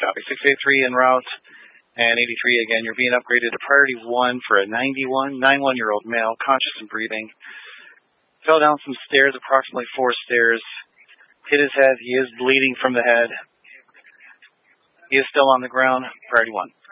Copy. 683 en route. And 83 again, you're being upgraded to priority 1 for a 91-year-old male, conscious and breathing. Fell down some stairs, approximately 4 stairs. Hit his head. He is bleeding from the head. He is still on the ground. Priority 1.